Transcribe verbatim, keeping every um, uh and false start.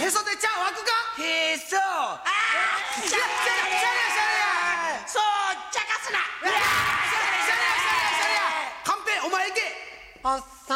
へそで茶沸くか。 へそ。ああ。 シャリやシャリや。 そう、茶化すな。 シャリやシャリやシャリや。カンペお前行け。 おっさん